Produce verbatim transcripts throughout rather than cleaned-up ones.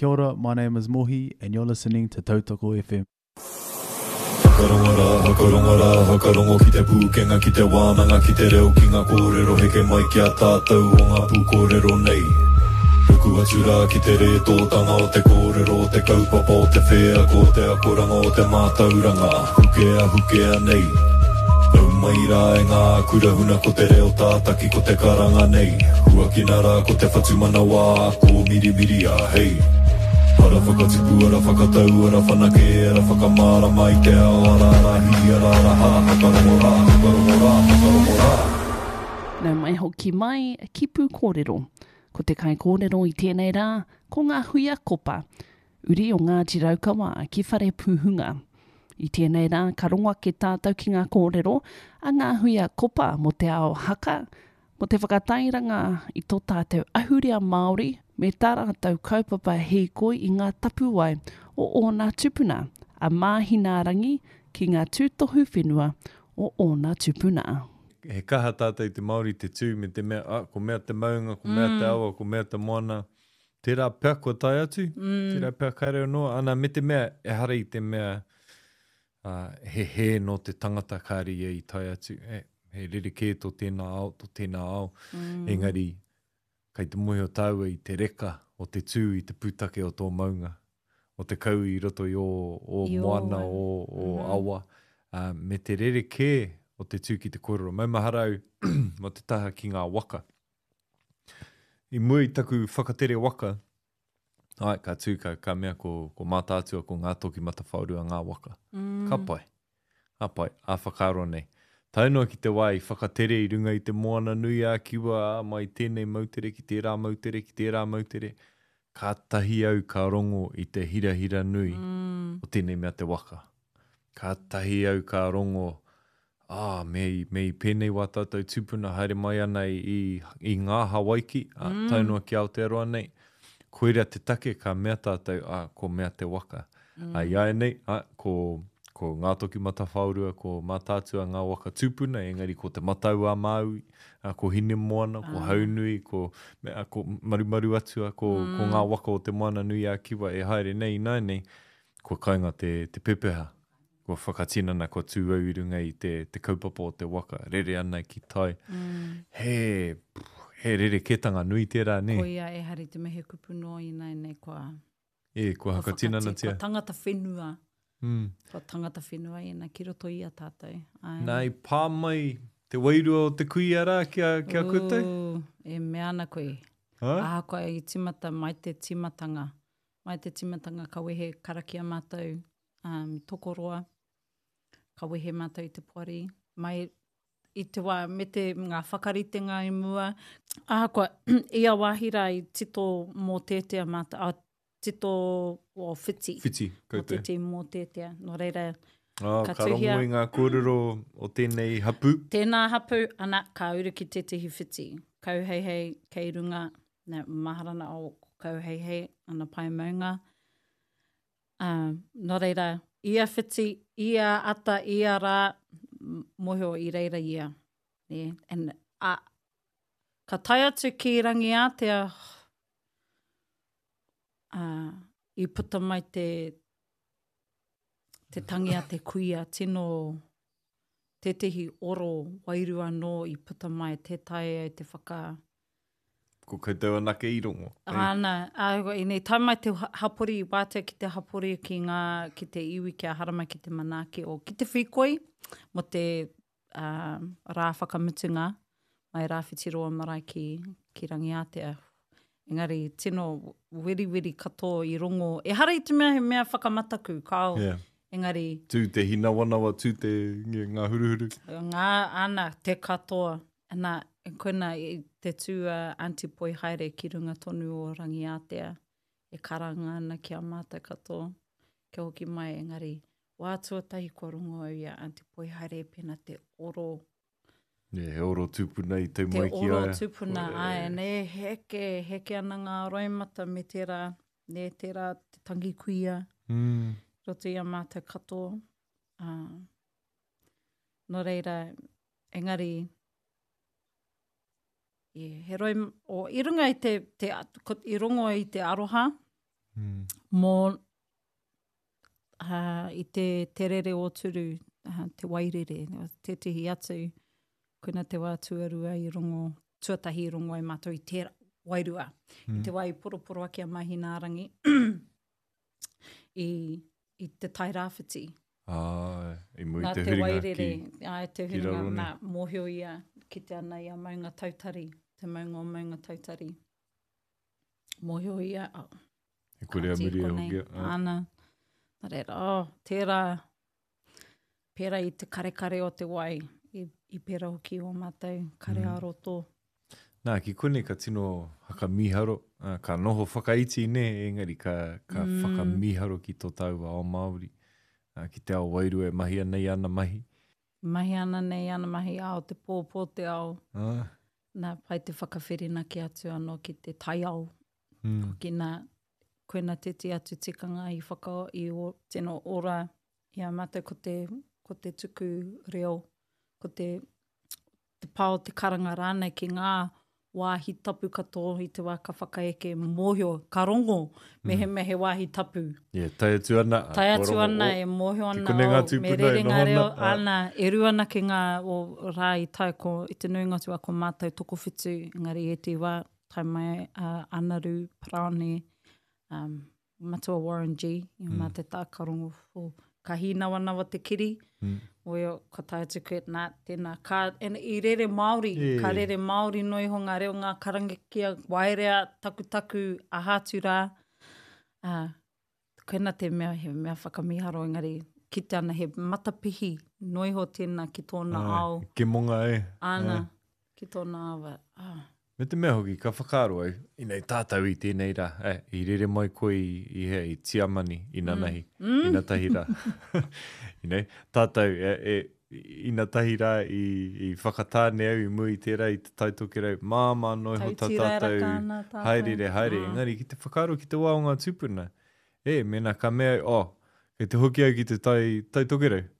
Kia ora, my name is Mohi, and you're listening to Tautoko F M. Hakarongara, hakarongara, hakarongo ki te pūkenga ki te wānanga ki te reo ki ngā kōrero heke mai ki a tātou o ngā pūkōrero nei. Ruku atura ki te re tōtanga o te kōrero o te kaupapa o te whea ko te akoranga o te mātauranga hukea hukea nei. Nau mai rā e ngā kurahuna ko te reo tātaki ko te karanga nei. Huakinara ko te whatumana wā ko miri miri a hei. Ara whakatipu, ara whakatau, ara whanake, ara whakamara mai te ao, ara ara hi, ara ara ha, hakarongo rā, hakarongo rā, hakarongo rā. Nau mai hoki mai, kipu kōrero. Ko te kai kōrero i tēnei rā, ko ngā huia kopa. Uri o ngā tiraukawa ki whare pūhunga. I tēnei rā, ka rongoa ke tātou ki ngā kōrero, a ngā huia kopa mo te ao haka, mo te whakatairanga i tō tātou ahurea Māori, me tā rātou kaupapa hei koi i ngā tapuai o ōna tupuna, a māhinarangi ki ngā tūtohu whenua o ōna tupuna. He kaha tātou te Māori te tū me te mea, ah, ko mea te maunga, ko mea mm. te awa, ko mea te moana. Tērā pea kua tai atu, mm. tērā pea kaireo noa. Ana me te mea, e hara i te mea uh, he he no te tangata kāri e i tai atu. He, he ririke tō tēnā ao, tō tēnā ao. Mm. Engari, kai te mohi o tāua i te reka o te tū i te pūtake o tō maunga. O te kau i roto i o, o I moana, o, o mm-hmm. awa. Uh, me te rereke o te tū ki te kōrero. Mai maharau mo te taha ki ngā waka. I mua i taku whakatere waka, ai, ka tūkau, ka mea ko, ko mātātua ko ngā toki matawhaurua ngā waka. Mm. Ka pai, ka pai, a whakaro nei. Taunua ki te wai, whakatere i runga i te moana nui a kiwa a mai tēnei mautere ki tērā mautere ki tērā mautere. Ka tahi au ka rongo i te hira hira nui mm. o tēnei mea te waka. Ka tahi au ka rongo, ah, mei, mei pēnei wā tātou tūpuna haere mai ana i, i ngā Hawaiki, ah, mm. taunua ki Aotearoa nei. Koerea te take ka mea tātou, ah, ko mea te waka. Mm. Ai ai nei, ah, ko... ko ngā toki matawhaurua, ko mātātua ngā waka tūpuna, engari ko te matau a Māui, ko hine moana, ko ah. haunui, ko, mea, ko marumaru atua, ko, mm. ko ngā waka o te moana nui a kiwa e haere nei, nai nei, ko kainga te, te pepeha, ko whakatinana, ko tūau i runga i te, te kaupapa o te waka, rere ana ki tai. Mm. He, he rere ketanga nui tērā, ne? Ko ia e hari te mehe kupuno i nei, nei, kua... E, kua hakatinana tia. Kua tangata whenua. Mm. Kua tangata whenua i nā ki roto i a tātou. Ai. Nai pā mai te wairua o te kui ara kia, kia koutou? E mea ana koe. Huh? Aha koe i timata mai te timatanga. Mai te timatanga ka wehe karakia mātou um, tokoroa. Ka wehe mātou i te puari. Mai i te wā me te ngā whakaritenga i mua. Aha koe ia wāhira i tito mō tētea mātou. Tito o whiti. Whiti, koutou. O te mō tētea. Nō reira, oh, ka ka rongo i ngā kōrero o tēnei hapu. Tēnā hapu, ana, ka uru ki te tehi whiti. Kau hei hei, kei runga, nā maharana o kau hei hei, ana pai maunga. Uh, nō reira, ia whiti, ia ata, ia rā, moho i reira ia. Yeah. And, uh, ka tai atu ki rangi a te a... Uh, i puta mai te te tangi a te kuia, tino te tehi oro wairua no i puta mai te tae ai te whaka... Ko koutou anake i rongo. Ana, a, i nei, tai mai te hapori, wātea ki te hapori ki ngā, ki te iwi ki a harama ki te manake o ki te whikoi, mo te uh, rā whakamutunga, mai rā whitiroa marae ki, ki rangi Aotea. Engari, tino wiri wiri katoa i rongo. E hara i te mea, he mea whakamataku, kao. Yeah. Engari... Tū te hinawanawa, tū te ngā huruhuru. Ngā ana, te katoa. Ana, e koina i te tū a Auntie Poi Haere ki runga tonu o rangi Aotea. E karanga ana ki a mātai katoa. Kia hoki mai, engari, wā tuatahi kua rongo au ia Auntie Poi Haere pena te oro. Yeah, he oro tūpuna i te mai ki aia. Te oro tūpuna, ai, ne heke, heke ana ngā roimata me tērā, ne tērā te tangi kuia, mm. roto i a mātou katoa. Uh, no reira, engari, yeah, he roi, o i runga i te, te i rongo i te aroha, Mm. Mō uh, i te te rere o turu, uh, te wairere, te tihi atu, koina te wā tuarua i rongo, tuatahi i rongo ai mātou i te wairua. Mm. I te wai poroporo ake a mahi nārangi i, i te tai rāwhiti. Ah, i mui Nā te te huringa wairere, ki, ai te ki huringa, Rarone. nā mōhio ia, ki te ana i a maunga tautari, te maunga o maunga tautari. Mōhio ia, oh, E kore a Kāti muri e konei, hokia. Ah. Ana. Nā reira, oh, tērā, pērā i te kare-kare o te wai, i, i pērā hoki o mātou, kare mm. aroto. Nā, ki kone ka tino haka miharo, uh, ka noho whakaiti ne, engari ka, ka mm. whakamiharo ki tō taua o Māori. Uh, ki te ao wairua e mahi anei ana mahi. Mahi ana nei ana mahi ao, te pōpō te ao. Ah. Nā pai te whakawherina ki atu anō ki te tai ao. Mm. Ki nā, koina te te atu tikanga i whaka i o, tino ora, ia mātou ko te, ko te tuku reo, ko te, te pao te karanga rānei ki ngā wāhi tapu katoa i te wā ka whakaeke mōhio, ka rongo, mehe Mm. mehe wāhi tapu. Yeah, tai atu ana. Tai atu Koromo ana o- e mōhio ki ana kone ngā au, tūpuna me e rere noho ngā reo, ana, ah. ana, e rua ana ki ngā o rā i tai ko, i te nuinga tua ko mātou toko whitu, engari e te wā, tai mai uh, Anaru, Praone, um, Matua Warren G, i mm. mā te tā karongo o ka hinawa nawa te kiri, Mm. Oio, ka tai atu koe, nā, tēnā, ka, en, i rere Māori, Yeah. ka rere Māori noi ho ngā reo ngā karangakia, wairea, taku-taku, ahatu rā. Uh, koina te mea, he mea whakamiharo, engari, ki te ana he matapihi, noi ho tēnā ki tōna Ai, ao. Ke monga e. Ana, Ai. ki tōna awa. Ah. Me te mea hoki, ka whakaaro ai, i nei tātou i tēnei rā, eh, i rere mai koe i, i he, i tiamani, i nā nahi, mm. i nā tahi rā. I nei, tātou, e, e, i nā tahi rā, i, i whakatāne au i mui tērā, i te taitoke rau, māma noi ho tā Tautira tātou, raka ana tātou. haere, haere, Ah. engari, ki te whakaaro ki te wā o ngā tūpuna. E, mena ka mea, oh, kei te hoki au ki te tai, taitoke rau.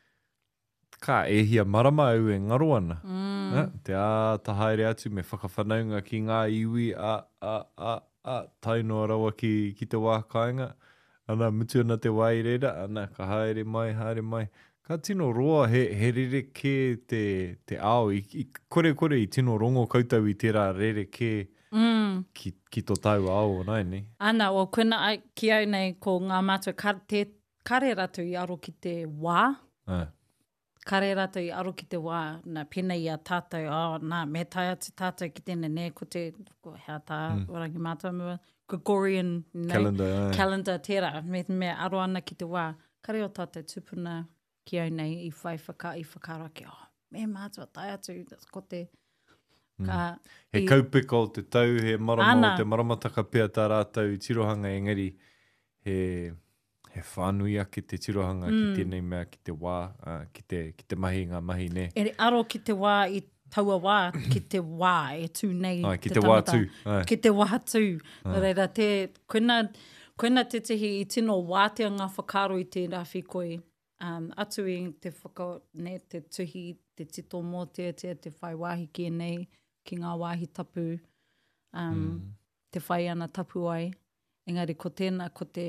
Ka ehia marama au e ngaro ana. Mm. Eh, te a ta haere atu me whakawhanaunga ki ngā iwi a, a, a, a, tainoa rawa ki, ki te wā kāinga. Ana mutu ana te wai reira, ana ka haere mai, haere mai. Ka tino roa he, he rere ke te, te ao, i, i kore kore i tino rongo koutou i tērā rere ke Mm. ki, ki tō tau ao o nai ni. Ana, o koina ai, ki au nei ko ngā mātua, ka, te kare ratu i aro ki te wā, Ah. kare ratu i aro ki te wā, nā pena i a tātou, oh, nā, me tai atu tātou ki tēnei ne, ko te, ko hea tā, mm. orangi mātua mua, Gregorian, you know, Calendar, ai. calendar tērā, me, me aro ana ki te wā, kare o tātou tupuna ki au nei i whai whaka, i whakaro ki, oh, me mātua tai atu, ko te, ka, He i- kaupeka o te tau, he marama Ana. o te maramataka pēa tā rātou i tirohanga engari, he, he whānui ake te tirohanga mm. ki tēnei mea ki te wā, uh, ki, te, ki te mahi ngā mahi ne. E aro ki te wā i taua wā, ki te wā e tū nei. Ai, ki te wā tangata. tū, ai. Ki te wā tū. Nā reira, te, koina, koina te tehi i tino wātea ngā whakaro i te rāwhi koe. Um, atu i te whaka, ne, te tuhi, te tito mō te, te, te whai wāhi ki nei, ki ngā wāhi tapu. Um, mm. Te whai ana tapu ai. Engari, ko tēnā, ko te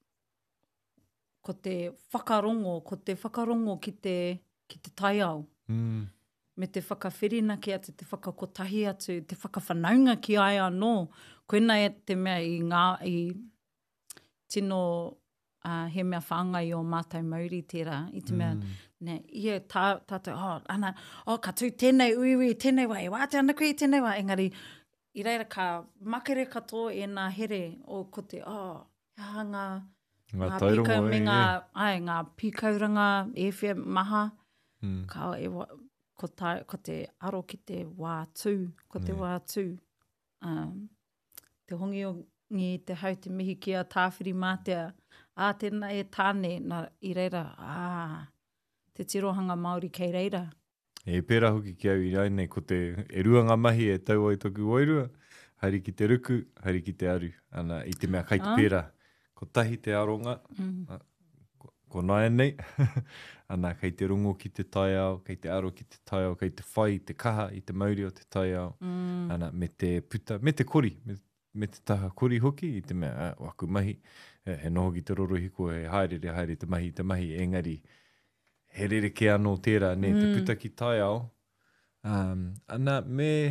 ko te whakarongo, ko te whakarongo ki te, ki te tai au. Mm. Me te whakawherina ki atu, te whakakotahi atu, te whakawhanaunga ki ai anō. Koina e te mea i ngā, i tino uh, he mea whaangai o mātai Māori tērā, i te mea, Mm. ne, ia tā, tātou, oh, ana, oh, ka tū tēnei uiwi, tēnei wā, e wāte ana koe i tēnei wā, engari, i reira ka makere katoa e nā here, o ko te, oh, ia ngā, Ngā ngā tairongo pikau, e, me e. ngā, ai, ngā pikauranga, e whia maha, Mm. ka e wa, ko, tai, ko te aro ki te wā tū, ko te Yeah. wā tū. Um, te hongi o ngi te hau te mihi ki a tāwhiri mātea, a tēnā e tāne, nā, i reira, ā, te tirohanga Māori kei reira. E pērā hoki ki au i rai nei, ko te e rua ngā mahi e tau ai toku wairua, haere ki te ruku, haere ki te aru. Ana, i te mea kai te Ah. pērā, ko tahi te aronga, Mm. ah, ko, ko nai nei, ana, kei te rongo ki te tai ao, kei te aro ki te tai ao, kei te whai, te kaha i te mauri o te tai ao, Mm. ana, me te puta, me te kori, me, me te taha kuri hoki i te mea, uh, waku mahi, e, he noho ki te roro hiko, e haere haere te mahi, te mahi, engari, he rere ke anō tērā, ne, mm. te puta ki tai ao, um, ana me,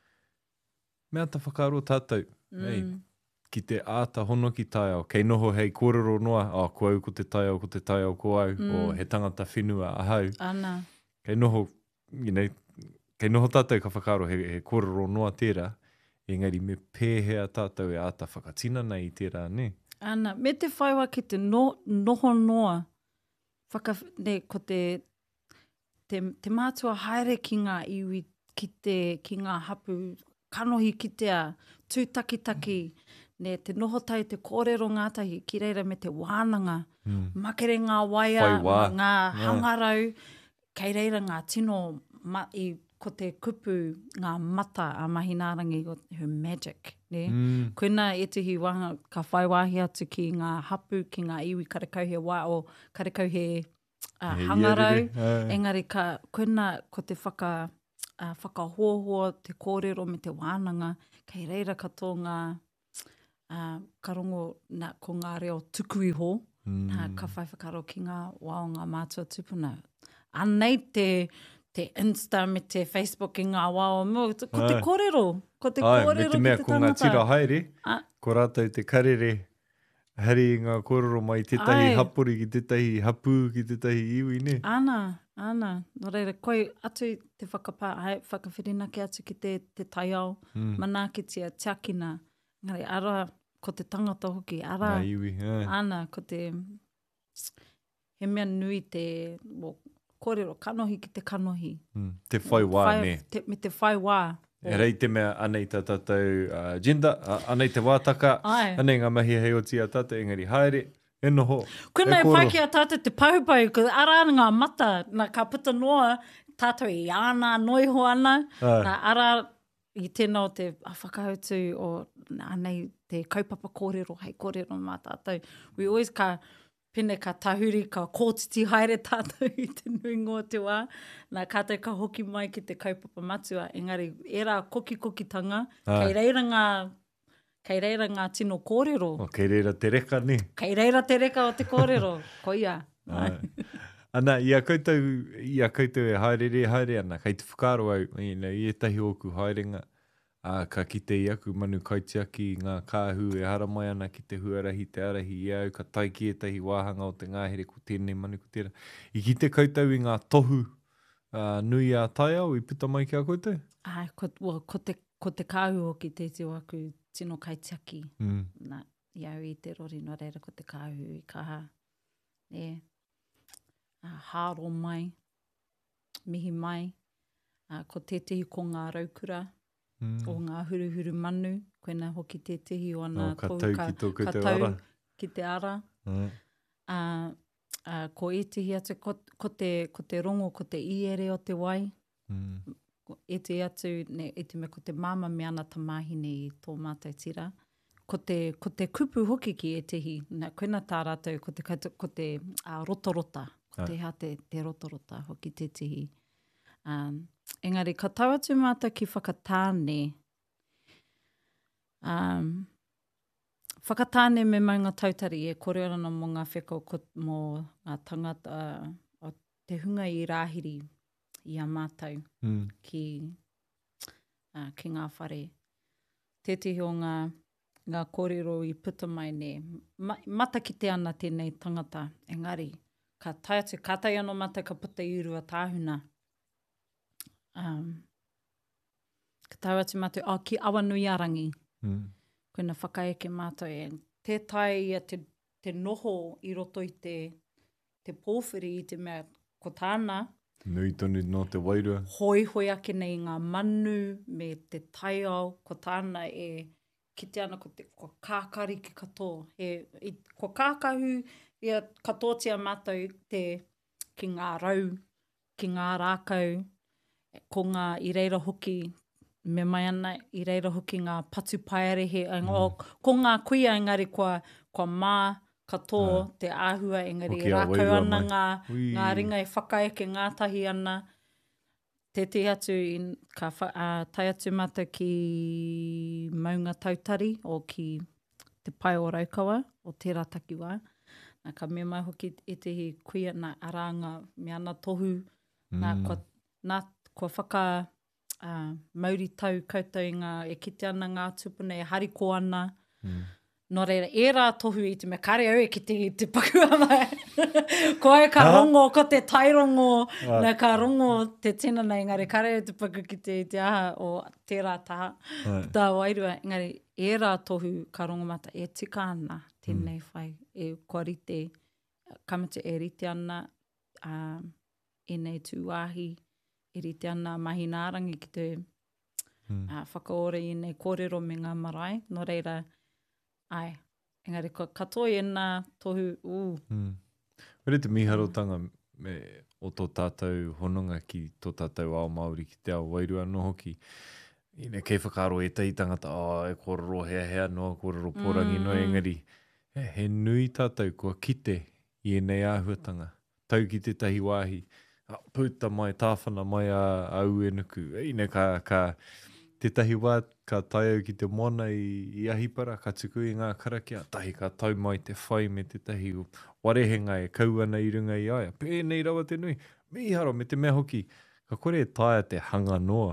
me ata whakaaro tātou, mm. hei, ki te āta hono ki tai ao, kei noho hei kōrero noa, oh, ko au ko te tai ao, ko te tai ao ko au, mm. o he tangata whenua ahau. Ana. Kei noho, you know, kei noho tātou ka whakaaro he, he kōrero noa tērā, engari me pēhea tātou e āta whakatina nei i tērā, ne? Ana, me te whaiwa ki te no, noho noa, whaka, ne, ko te, te, te mātua haere ki ngā iwi, ki, te, ki ngā hapu, kanohi ki te a, tūtakitaki, ne, te noho tai te kōrero ngātahi, ki reira me te wānanga, mm. makere ngā waia, Whaiwā. ngā Yeah. hangarau, kei reira ngā tino, ma, i, ko te kupu ngā mata a mahinarangi o her magic, ne? Mm. Koina e tihi wanga ka whaiwahi atu ki ngā hapu, ki ngā iwi karekau he wā o karekau he uh, He hangarau. ierere, ai. Engari ka, koina ko te whaka, uh, whakahoahoa, te kōrero me te wānanga, kei reira katoa ngā uh, karongo na, ko ngā reo tuku iho, Mm. nā ka whai whakaro ki ngā wā o ngā mātua tupuna. Anei te te Insta me te Facebook i ngā wā o mo, ko te Ai. kōrero, ko te Ai, kōrero me te mea, ki te ko ngā tangata. tira haere, Ah. ko rātou te karere, hari i ngā kōrero mai, tētahi Ai. hapori ki tētahi hapū ki tētahi iwi, ne? Ana, ana. Nō reira, koe atu te whakapā, hai, whakawhirinaki atu ki te, te taiao, Mm. manakitia, tiakina. Ngari, ara, ko te tangata hoki, ara. Ngā iwi, ai. Ana, ko te, he mea nui te, well, kōrero, kanohi ki te kanohi. Mm. Te whai wā, Whai- ne? Te, me te whai wā. E rei te mea anei tā tātou uh, gender, uh, anei te wātaka, Ai. anei ngā mahi hei o tia tātou, engari haere, e noho. Kuna e e koro. whai ki a tātou te paupai, ko ara ngā mata, nā ka puta noa, tātou i ana, noiho ana, Ai. nā ara i tēnā o te a whakahautu o anei te kaupapa kōrero, hei kōrero mā tātou. We always ka pene ka tahuri, ka kōtiti haere tātou i te nui ngoa te wā. Nā kātou ka hoki mai ki te kaupapa matua, engari, era koki-kokitanga, Ai. kei reira ngā, kei reira ngā tino kōrero. O kei reira te reka, ne? Kei reira te reka o te kōrero, ko ia. Ai. Ana, ia koutou, ia koutou e haerere, haere ana, kei te whakaro au, you know, i etahi oku haerenga, uh, ka kite i aku manu kaitiaki, ngā kāhu e hara mai ana ki te huarahi, te arahi i au, ka taiki etahi wāhanga o te ngāhere ko tēnei manu ko tēra. I ki te koutou i ngā tohu uh, nui a tai au, i puta mai ki a koutou? Ai, ko, well, ko, te, ko te kāhu o ki te teo aku tino kaitiaki. Mm. Nā, iau i te rori no reira ko te kāhu i kaha. E, uh, hāro mai, mihi mai, uh, ko tētehi ko ngā raukura, Mm. o ngā huruhuru manu, koina hoki tētehi o ana O, ka tau ki tō koutou ara. ki te ara. Mm. Uh, uh, ko etihi atu, ko, ko, te, ko te rongo, ko te iere o te wai, Mm. e te atu, ne, e te me ko te māma me ana tamahine i tō mātai tira. Ko te, ko te kupu hoki ki e tehi, nā koina tā rātou, ko te, koutou- ko te uh, rotorota, ko te hea te, te rotorota hoki te tehi. Um, engari, ka tau atu mātou ki whakatāne, um, whakatāne me maunga tautari e kore ana mō ngā wheko ko, mō ngā tangata uh, o te hunga i rāhiri i a mātou Mm. ki, uh, ki ngā whare. Tētihi o ngā, ngā kōrero i puta mai ne. Ma, mata ki te ana tēnei tangata. Engari, ka tai atu, ka tai anō mata ka puta i urua tāhuna. Um, ka tau atu mātou, oh, ki awanui arangi. Mm. Koina whakaeke mātou e, te tai ia te, te noho i roto i te, te pōwhiri i te mea, ko tāna, Nui tonu no te wairua. hoi hoi ake nei ngā manu me te taiao, ko tāna e kite ana ko te ko kākari ki katoa. He, i, ko kākahu ia katoatia mātou te ki ngā rau, ki ngā rākau, ko ngā i reira hoki, me mai ana i reira hoki ngā patu paerehe, mm. o, ko ngā kuia engari kua, kua mā katoa, Ah. te āhua engari Hoki a rākau wairua ana mai. ngā, Ui. ngā ringa i whakaeke ngātahi ana. te te atu, in, ka wha, uh, tai atu mata ki maunga tautari o ki te pai o Raukawa, o tērā takiwā. Nā ka mea mai hoki e te he kuia nā aranga me ana tohu, mm. nā, kua, nā kua whaka uh, mauri tau koutou i ngā, e kite ana ngā tupuna, e hariko ana. Mm. Nō reira, e rā tohu i te mea kare au e ki te, te pakua mai. Ko ai ka rongo, ko te tairongo, ah. nā ka rongo te tēnā nei, engari kare au te paku ki te, te aha o tērā taha. Ah. Tā wairua, engari, e rā tohu ka rongo mata, e tika ana tēnei mm. whai, e kua rite, kamata e rite ana, uh, e nei tūāhi, e rite ana mahi nārangi ki te mm. uh, whakaore i nei kōrero me ngā marae, nō reira, ai, engari, katoa i nā tohu, ū. Mm. Were te miharotanga me, o tō tātou hononga ki tō tātou ao Māori ki te ao wairua no hoki. Ine, kei whakaro e tei tangata, oh, e kōrero hea hea noa, kōrero pōrangi mm. noa, engari, he, he nui tātou kua kite i enei āhuatanga. Tau ki te tahi wāhi, ah, puta mai, tāwhana mai a, a uenuku. Ine, ka... ka te tahi wā ka tai au ki te moana i, i ahipara, ka tuku i ngā karakia, tahi ka tau mai te whai me te tahi warehenga e kauana i runga i aia. Pēnei rawa te nui, miharo me te mea hoki, ka kore e taia te hanga noa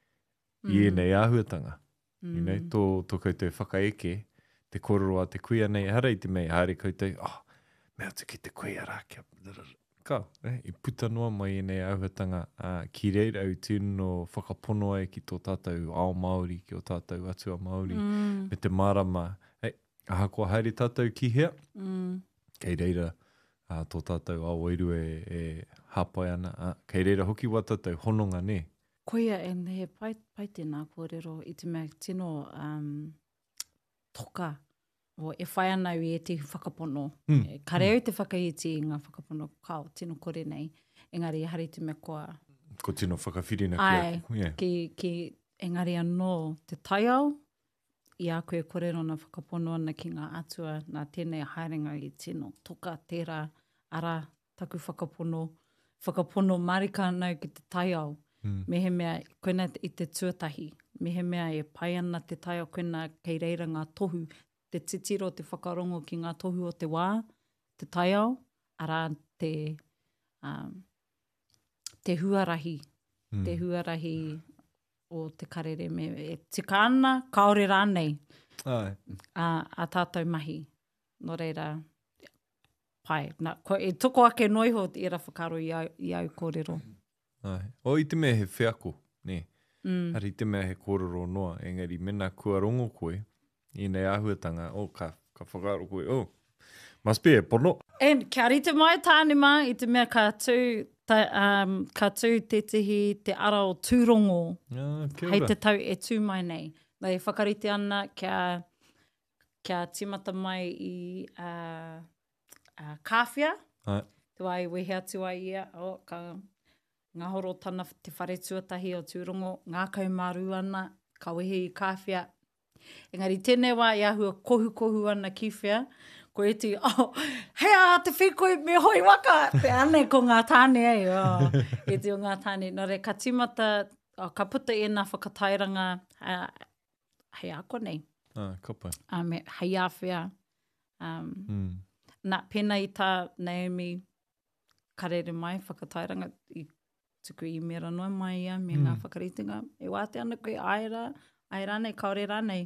mm. i enei āhuatanga. Mm. You know, tō, tō koutou whakaeke, te kororo a te kuia nei, harai te mei, haere koutou, oh, mea tuki te kuia rā kia. Ka, eh, i puta noa mai enei auhatanga uh, ki reira au tūno whakapono ai ki tō tātou ao Māori, ki o tātou atua Māori, mm. me te marama. Hei, aha kua haere tātou ki hea, mm. kei reira uh, tō tātou ao wairu e, e hapai ana, uh, kei reira hoki wā tātou hononga ne. Koia e he pai, pai tēnā kōrero i te mea tino um, toka, o e whai ana i e te whakapono. Mm. E kare au te whakaiti i ngā whakapono kao, tino kore nei. Engari, hari te mea koa. Ko tino whakawhirina ki ai, aku. Yeah. Ki, ki engari anō te taiao, i a koe korero na whakapono ana ki ngā atua, nā tēnei haerenga i tino toka, tērā, ara, taku whakapono, whakapono marika anau ki te taiao. Mm. Me he mea, koina i te tuatahi, me he mea e pai ana te taiao, koina kei reira ngā tohu, te titiro, te whakarongo ki ngā tohu o te wā, te taiao, ara te, um, te huarahi, mm. te huarahi o te karere me, e tika ana, kaore rānei, Ai. a, a tātou mahi, no reira, pai, nā, ko, e toko ake noiho i ra whakaro i au, i au kōrero. Ai. O i te mea he whiako, ne, mm. hari te mea he kōrero noa, engari mena kua rongo koe, i nei āhuatanga, o oh, ka, ka whakaro koe, oh, must be e pono. E, kia rite mai tāne mā, i te mea ka tū, ta, um, ka tū te tihi, te ara o tūrongo, ah, hei te tau e tū mai nei. Nei whakarite ana, kia, kia timata mai i uh, uh, kāwhia, Ai. te wai wehe atu ai ia, o, ka ngā horo tana te whare tuatahi o tūrongo, ngā kaumaru ana, ka wehe i kāwhia. Engari, tēnei wā i ahua kohu kohu ana ki whea, ko e te, oh, hea te whikoi me hoi waka, te ane ko ngā tāne ei, oh, e te o ngā tāne. Nō re, ka timata, oh, ka puta e nā whakatairanga, uh, hei ako nei. Ah, kapa. Um, hei a whea. Um, mm. Nā, pēnā i tā Naomi, karere mai, whakatairanga, i tuku i mera noa mai ia, me mm. ngā whakaritinga, e wāte ana koe aira, ai rānei, kaore rānei.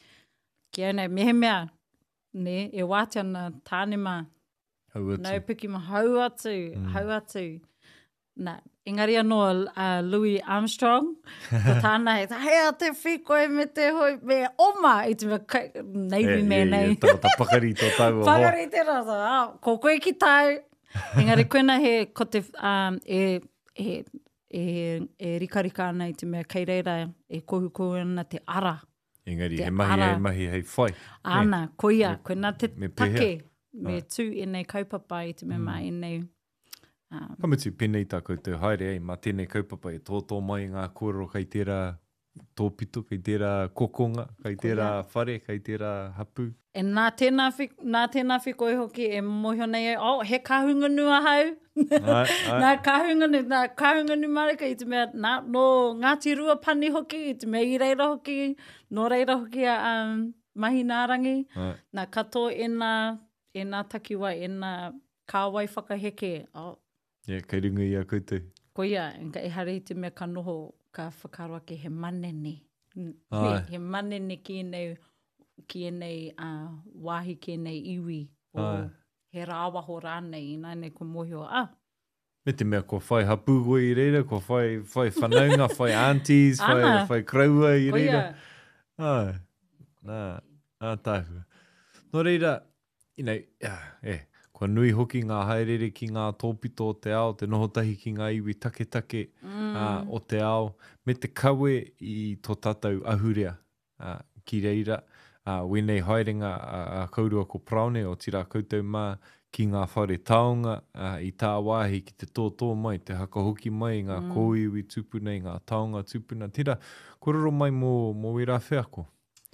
Kia nei, mehe mea, ne, e wāte ana tāne mā. Hau atu. Nau piki ma hau atu, mm. hau atu. Nā, engari anō uh, Louis Armstrong, ko tāna he, hea te whikoe me te hoi, me oma, i te mea, Navy e, man nei. E, e, tā pakari tō tau. Pakari te rata, ah, ko koe ki tau. Engari koena he, ko te, um, e, e, E, e rikarika ana i te mea kei reira e kohu kohu ana te ara. Engari, he mahi ara. He mahi hei whai. Ana, me, koia, me, koe nā te me take, me ah. tū e nei kaupapa i te mea mm. mai e nei. Um, Kamutu, pēnei tā koutou haere ei, mā tēnei kaupapa e tōtō mai ngā kōrero kei tērā tōpito, kei tērā kokonga, kei tērā whare, kei tērā hapu. E nā tēnā, whik, nā tēnā whikoi hoki e mohio nei, oh, he kahunga nua hau. Ai, ai. Nā kahunga nu, nā kahunga nu marika i te mea, nā, no Ngāti Rua pani hoki, i te mea i reira hoki, no reira hoki a um, mahi nārangi. Ai. Nā katoa e nā, e nā takiwa, e nā kāwai whakaheke. Oh, Yeah, kei runga i a koutou. ko ia, enka e hare i te mea ka noho, ka whakaroa ke he manene. Ai. He, he manene ki nei, ki nei uh, wāhi ki nei iwi. O Ai. he rāwaho rānei, nā nei ko mohio. Ah, Me te mea, ko whai hapu koe i reira, ko whai, whai whanaunga, whai aunties, whai, Ana. whai kraua i ko reira. ia. Ai, nā, nā tāhua. Nō reira, you know, yeah, eh, kua nui hoki ngā haerere ki ngā tōpito o te ao, te noho tahi ki ngā iwi take take mm. uh, o te ao, me te kawe i tō tātou ahurea uh, ki reira. Uh, wenei haerenga a uh, uh, kaurua ko praone o tira koutou mā ki ngā whare taonga uh, i tā wāhi ki te tōtō mai, te hakahoki mai, ngā mm. kōiwi tupuna, ngā taonga tupuna. Tira, kororo mai mō, mō wera whiako?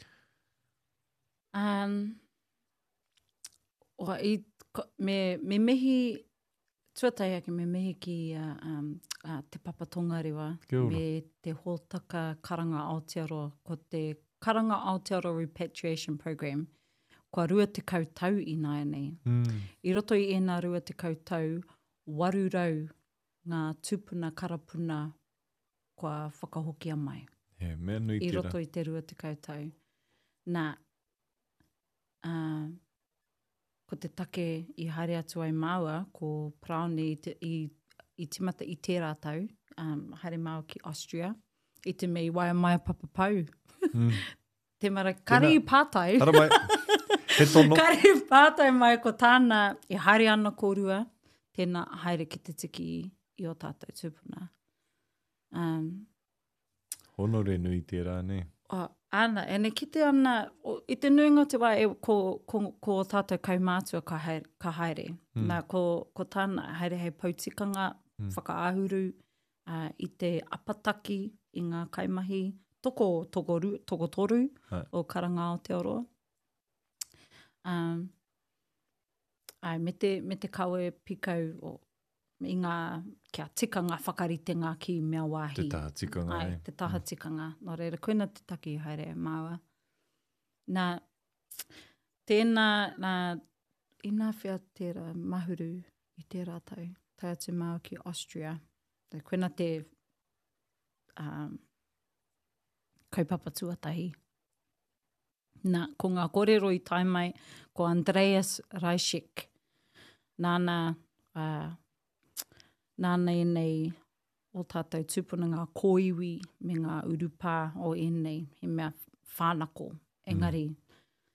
Um, o, i, ko, me, me mehi, tuatai ake me mehi ki uh, um, uh, te papatonga rewa, Kia ora. me te hōtaka karanga Aotearoa, ko te karanga Aotearoa Repatriation Program, kua rua te kautau i nāia nei. Mm. I roto i ēnā rua te kautau, waru rau ngā tupuna karapuna kua whakahokia mai. Yeah, mea nui I tira. roto i te rua te kautau. Nā, uh, ko te take i haere atu ai Māua, ko Praone i, te, i, i timata i tērā tau, um, haere Māua ki Austria, i te mei waia mai papapau. Mm. Te mara, kare i pātai. Hara mai, he tono. Kare i pātai mai ko tāna i haere ana kōrua, tēnā haere ki te tiki i o tātou tūpuna. Um, Honore nui tērā, ne? Oh, ana, e ne kite ana, o, i te nuinga te wā, e, ko, ko, ko tātou kaumātua ka, haere, ka haere. Mm. Nā, ko, ko tāna haere hei pautikanga, mm. whakaahuru, uh, i te apataki i ngā kaimahi, toko, toko, ru, toko toru Hai. o karanga Aotearoa. Um, ai, me te, me te kawe pikau o, i ngā, kia tika ngā whakaritenga ki mea wāhi. Te taha tikanga, Ai, eh? te taha tikanga. Nō reira, koina te taki haere Māua. Nā, tēnā, nā, i nā whia tērā mahuru i tērā tau, tai atu Māua ki Austria. Te koina te um, kaupapa tuatahi. Nā, ko ngā kōrero i tai mai, ko Andreas Reichek. Nāna, uh, nāna e nei o tātou tūpuna ngā kōiwi me ngā urupā o enei, he mea whānako. Engari, mm.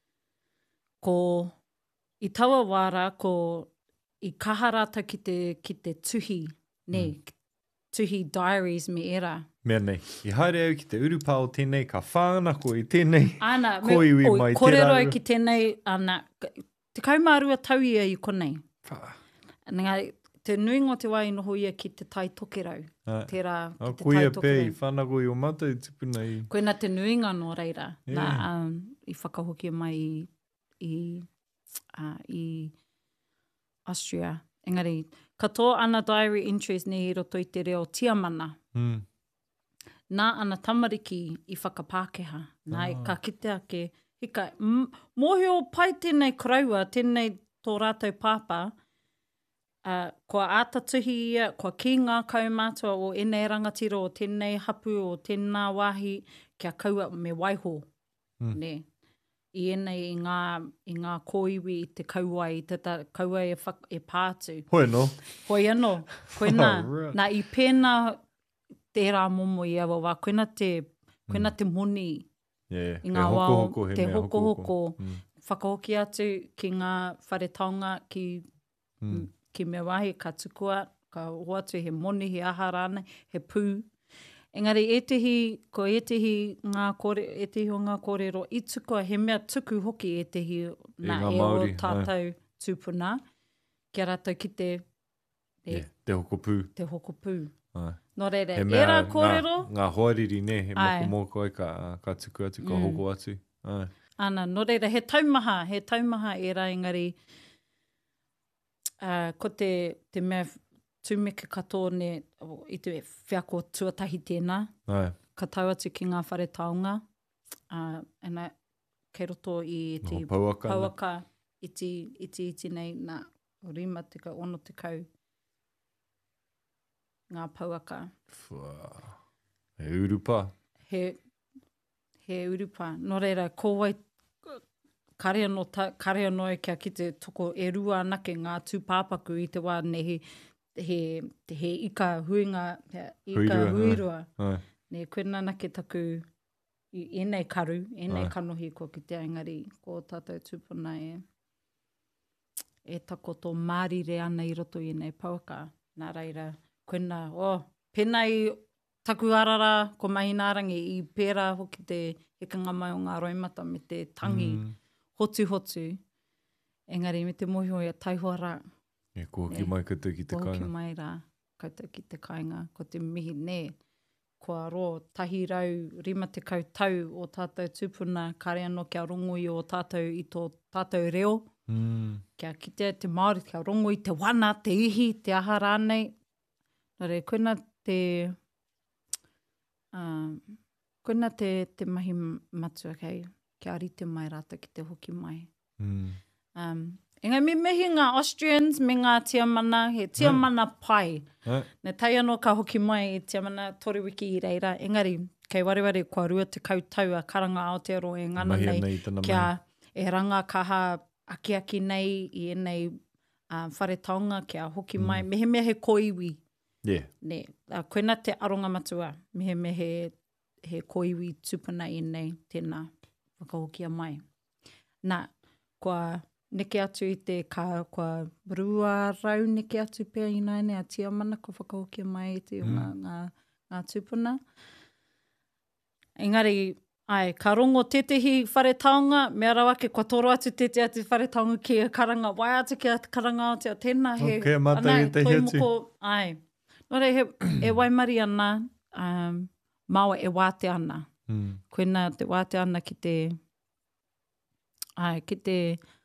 ko i taua wāra, ko i kaharata ki te, ki te tuhi, ne, mm. tuhi diaries me era. Mea nei, i haere au ki te urupā o tēnei, ka whānako i tēnei, Ana, kōiwi me, mai o, kōrero tērā. ai ki tēnei, ana, te kaumārua tau ia i konei. Wha. Ngā, te nuingo te wai noho ia ki te tai tokerau. Ai. Tērā, A ki te koe tai a pē, i tokerau. whānako i o mātou i tupuna i. Koina te nuinga no reira. Yeah. Nā, um, i whakahokia mai i, i, uh, i Austria. Engari, katoa ana diary entries ne i roto i te reo tiamana. Mm. Nā ana tamariki i whakapākeha. Nā Ah. e ka kite ake, hika, m- mōhio pai tēnei kraua, tēnei tō rātou pāpā, uh, kua ātatuhi ia, kua ki ngā kaumātua o enei rangatiro, o tēnei hapu, o tēnā wāhi, kia kaua me waiho. Mm. Ne. I enei i ngā, i ngā kōiwi i te kauai, i te ta, kauai e, whak, e pātu. Hoi no. Hoi anō, koina, Oh, right. nā i pēnā tērā momo i awa wā, koina te, koina te moni Yeah, i he ngā wao, hoko-hoko, he te mea hoko-hoko, Mm. whakahoki atu ki ngā whare taonga, ki, Mm. ki me wahi, ka tukua, ka hoatu, he moni, he aha rānei, he pū. Engari, etehi, ko etehi ngā kore, etehi o ngā kōrero, i tukua, he mea tuku hoki etehi nā ngā e o Māori, tātou tūpuna, kia rātou ki te, e, Yeah, te hoko pū. te hoko pū. Ai. No reira, He mea era ngā- kōrero. Ngā hoariri ne, he Ai. moko moko ai ka, ka tuku atu, ka Mm. hoko atu. Ai. Ana, no reira, he taumaha, he taumaha e rā engari, uh, ko te, te mea tūmeke katoa ne, o, i te whiako tuatahi tēnā, Ai. ka tau atu ki ngā whare taonga, uh, ena, kei roto i te Noho pauaka ana. pauaka iti, iti, iti nei, nā rima te ka ono te kau, ngā pauaka. Fua. He urupa. He, he urupa. Nō reira, kōwai kare anō, ta, kare anō e kia ki te toko e rua anake ngā tūpāpaku i te wā ne he, he, he ika huinga, he ika Huirua, huirua. Ai. Ne koena anake taku i enei karu, enei Ai. kanohi ko ki te engari, ko tātou tūpuna e, e takoto mārire ana i roto i nei pauaka. Nā reira, koena, oh, penai taku arara ko Mahinarangi i pērā hoki te hekanga mai o ngā roimata me te tangi Mm. hotu hotu. Engari, me te mohi o ia taihoa rā, E kua ki Ne. mai koutou ki te ko hoki kāinga. mai rā, koutou ki te kāinga, ko te mihi, ne, kua ro, tahi rau, rima te kautau o tātou tūpuna, kare anō kia rongo i o tātou i tō tātou reo, Mm. kia kitea te Māori, kia rongo i te wana, te ihi, te aha rānei. Nō re, koena te, uh, koena te, te mahi matua kei, kia rite mai rāta ki te hoki mai. Mm. Um, engai me mihi ngā Austrians me ngā tiamana, he tiamana pai. Ai. Ne tai anō ka hoki mai i tiamana tori wiki i reira. Engari, kei wareware kua rua te kautau a karanga Aotearoa e ngana Mahi nei, ana i tana kia mahi. e ranga kaha aki aki nei i enei uh, whare taonga, kia hoki mai, Mm. mehe mea he koiwi. Yeah. Ne, uh, koena te aronga matua, mehe me he, he koiwi tupuna i nei, tēnā whakahokia mai. Nā, kua neke atu i te ka, kua rua rau neke atu pēr i nāne a tiamana, kua whakahokia mai i te mm. ngā, ngā, ngā tupuna. Engari, ai, ka rongo tetehi whare taonga, mea rawa ke kua toro atu tete atu whare taonga ki a karanga, wai atu ki a karanga o te a tēnā he, Ok, mata anai, i te toi hiatu. moko, ai. Nō re, he, e waimari ana, um, maua e wāte ana. Mm. Koena te wāte ana ki te, ai, ki te,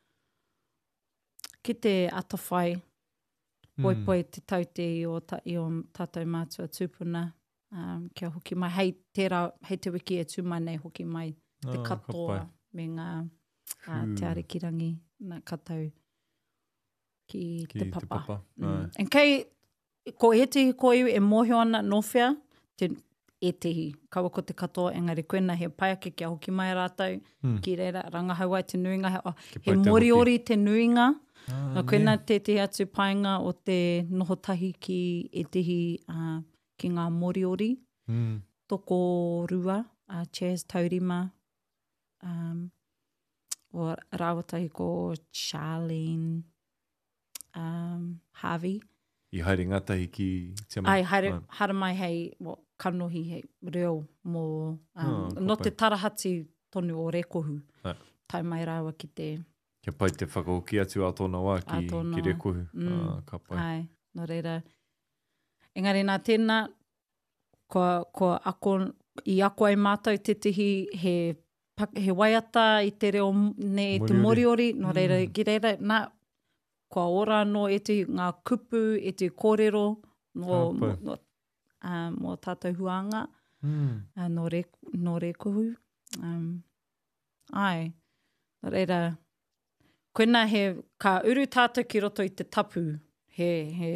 ki te atawhai, poi Mm. poi te taute i o, ta, i o tātou mātua tūpuna, um, kia hoki mai, hei tērā, hei te wiki e tūmai nei hoki mai, te Ah, katoa ka me ngā uh, Phew. te arekirangi, nā katau ki, Ki te te papa. papa, Mm. ai. En kei, ko e tehi ko iu e mōhio ana nōwhea, te e tehi, kaua ko te katoa, engari koena he paiake kia hoki mai rātou, Mm. ki reira, rangahau ai te nuinga, he, oh, Ki he pai te moriori te nuinga, Ah, no koena te te atu painga o te nohotahi ki e tehi uh, ki ngā moriori, Mm. toko rua, uh, Chaz Taurima, um, o rāwatahi ko Charlene, um, Harvey. I haere ngatahi ki te Ai, haere, hara mai hei, mo, kanohi hei reo mō, um, Ah, ka no pai. te tarahati tonu o rekohu. Ai. Tai mai rāua ki te, Kia pai te whakahoki atu a tōna wā A ki, tōna ki wā. rekohu. Mm. Ah, ka pai. ai, no reira. Engari nā tēnā, ko, ko ako, i ako ai mātou te tihi he, pak- he waiata i te reo m- ne i te Moriori. moriori, no reira, Mm. ki reira, nā, kua ora no e te ngā kupu, e te kōrero, no, Ka pai. mo, no, um, mo tātou huanga, Mm. uh, no, re, no rekohu. Um, ai, no reira, koena he, ka uru tātou ki roto i te tapu, he, he,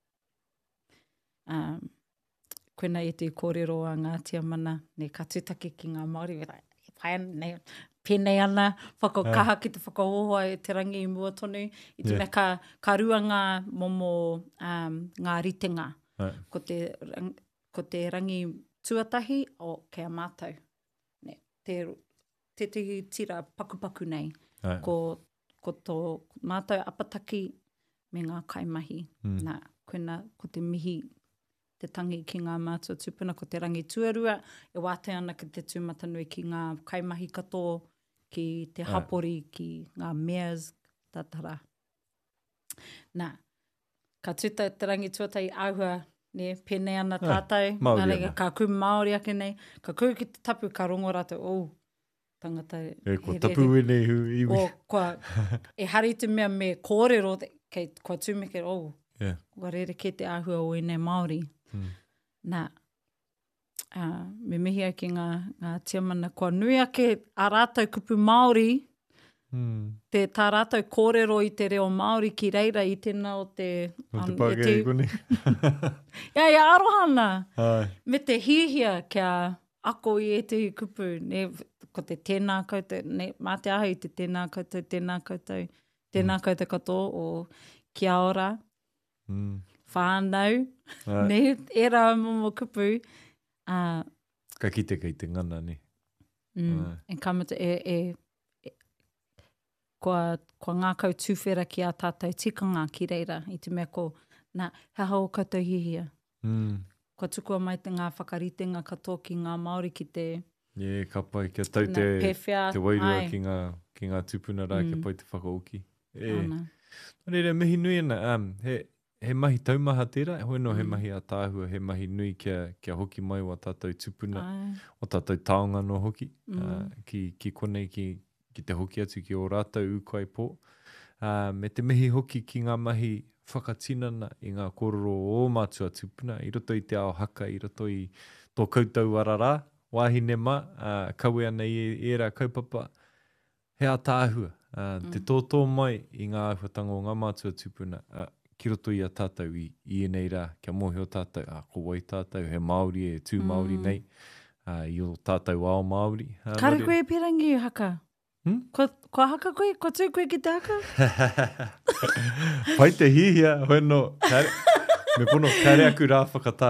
um, koena i te kōrero a ngā tiamana, ne ka tūtake ki ngā Māori, wera, e pai ana, nei, pēnei ana, whakakaha ki te whakahohoa e te rangi i mua tonu, i te Yeah. mea ka, ka rua ngā momo um, ngā ritenga, Ai. ko te, rang, ko te rangi tuatahi o kia mātou. Ne, te, te te tira pakupaku nei, Ai. ko, ko tō mātou apataki me ngā kaimahi. Mm. Nā, koena, ko te mihi, te tangi ki ngā mātua tupuna, ko te rangi tuarua, e wāte ana ki te tūmatanui ki ngā kaimahi katoa, ki te Ai. hapori, ki ngā meas, tatara. Nā, ka tuta te rangi tuatai āhua ne, pene ana tātou. Māori Nā reira, ana. ka ku Māori ake nei. Ka ku ki te tapu, ka rongo rātou, oh, tangata. E ko he tapu rere. e nei hu iwi. O, kua, e hari te mea me kōrero, te- kei kua tūmeke, oh, Yeah. kua rere ke te āhua o enei Māori. Mm. Nā, uh, me mihi ai ki ngā, ngā tiamana, kua nui ake a rātou kupu Māori, Mm. te tā rātou kōrero i te reo Māori ki reira i tēnā o te... O te an- pākei e te- kone. Ia, ia, arohana. Ai. Me te hihia kia ako i e te kupu, ne, ko te tēnā koutou, ne, mā te ahi te tēnā koutou, tēnā koutou, tēnā koutou katoa, o kia ora, Mm. whānau, Ai. ne, e rā momo kupu, uh, Ka kite kei te ngana ni. mm, Ai. e kamata, e, e, e kua, kua ngā kau tūwhera ki a tātou tikanga ki reira, i te mea ko, nā, he hao koutou hihia. Mm. Kua tukua mai te ngā whakaritenga katoa ki ngā Māori ki te, Yeah, ka pai, kia tau nā te, pewhia, te wairua ai. ki ngā, ki ngā tupuna rā, mm. kia Mm. pai te whakaoki. E, Ana. Reira, mihi nui ana, um, he, he mahi taumaha tērā, hoi no he Mm. mahi a tāhua, he mahi nui kia, kia hoki mai o tātou tupuna, Ai. o tātou taonga no hoki, Mm. uh, ki, ki konei ki, ki te hoki atu ki o rātou ukai pō. Uh, me te mihi hoki ki ngā mahi whakatinana i ngā kororo o mātua tupuna, i roto i te ao haka, i roto i tō koutou arara, wāhine ma, uh, kaue ana i e, e rā kaupapa, he a tāhua, uh, mm. te tōtō mai i ngā āhuatanga o ngā mātua tupuna, uh, ki roto i a tātou i, i e nei rā, kia mohi o tātou, a ko wai tātou, he Māori e tū Māori Mm. nei, uh, i o tātou ao Māori. Uh, Kare nore- koe e pirangi i haka? Hmm? Ko, ko haka koe? Ko tū koe ki te haka? Pai te hihia, hoi no, kare, me pono kare aku rā whakatā.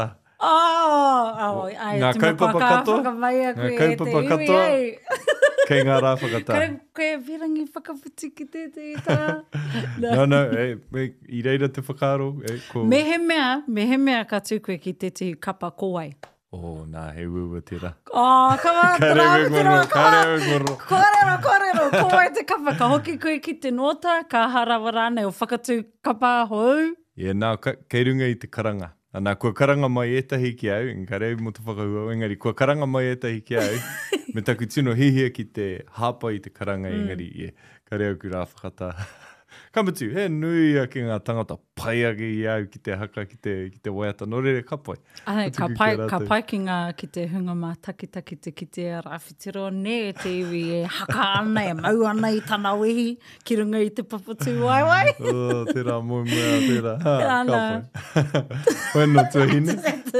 Oh, oh, ai, Ngā te kaupapa mapaka katoa? whakamaia Ngā koe e kaupapa te iwi, katoa? ei. Kei ngā rā whakatā. Kare koe e pirangi whakaputi ki te te i tā. No, no, e, e, i reira te whakaro, e, ko... Me he mea, me he mea ka tū koe ki te te kapa kowai. Oh, nā, he ua tērā. Oh, kawa, Kare tērā, we tērā, goro, kawa. kare we goro. Kōrero, kōrero, kōwai te kapa. Ka hoki koe ki te nota, ka harawa rānei o whakatū kapa hou. Yeah, nā, ka, kei runga i te karanga. Anā, kua karanga mai etahi ki au, engare mo te whakahua, engari, kua karanga mai etahi ki au, me taku tino hihia ki te hapa i te karanga, mm. engari, yeah, kare au ku rā whakatā. Kamutu, he nui a ki ngā tangata pai ake i au ki te haka, ki te, ki te waiata, no rere ka pai. Ai, Ko ka tuku pai, ki a ka rātou. pai ki ngā ki te hunga mā takitaki te ki te rāwhitiro, ne e te iwi e haka ana, e mau ana i tana wehi, ki runga i te papatū wai wai. Oh, tērā moi mea, tērā. Ha, Ana. ka pai. Weno tuahine.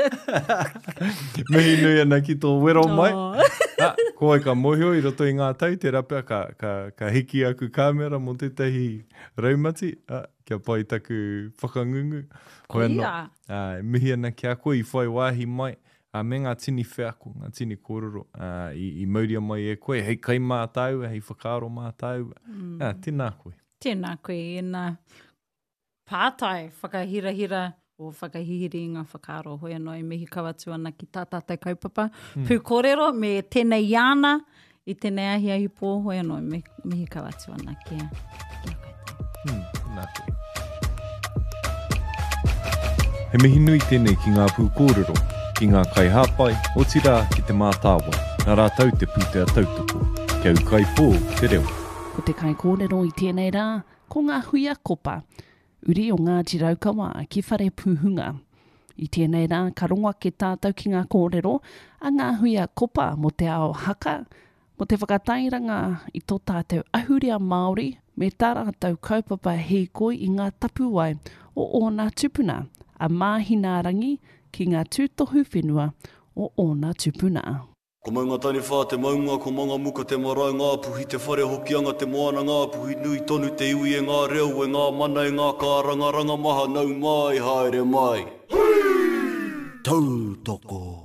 Mihi nui ana ki tō wero mai. Oh. Ah, koe ka mohio i roto i ngā tau, tērā pia ka, ka, ka hiki aku kāmera mo tētahi raumati, ah, kia pai taku whakangungu. Ko Koe no, ia. ah, mihi ana ki a koe i whai wāhi mai, ah, me ngā tini whiako, ngā tini kōrero, ah, i, i mauria mai e koe, hei kai mā tau, hei whakaaro mā tau, mm. ah, tēnā koe. Tēnā koe i nā pātai whakahirahira o whakahihiri i ngā whakaaro hoi anō i mihi kawatu ana ki tā tātai kaupapa. Mm. Pū kōrero me tēnei iāna i tēnei ahi ahi pō hoi anō i mihi, mihi kawatu ana ki a, ki a koutou. Hmm, nā koe. He mihi nui tēnei ki ngā pū kōrero, ki ngā kai hāpai, o tira ki te mātāwa, nā rātau te pūtea tautoko, kia ukai pō te reo. Ko te kai kōrero i tēnei rā, ko ngā huia kopa, uri o ngā jiraukawa ki whare pūhunga. I tēnei rā, ka rongoa ke tātou ki ngā kōrero, a ngā huia kopa mo te ao haka, mo te whakatairanga i tō tātou ahurea Māori, me tā rātou kaupapa hei koi i ngā tapuai o ōna tupuna, a māhinarangi ki ngā tūtohu whenua o ōna tupuna. Ko maunga tani whā te maunga, ko manga muka te marae ngā puhi, te whare hokianga te moana ngā puhi, nui tonu te iwi e ngā reo, e ngā mana e ngā kāranga, ranga maha nau mai, haere mai. Tautoko.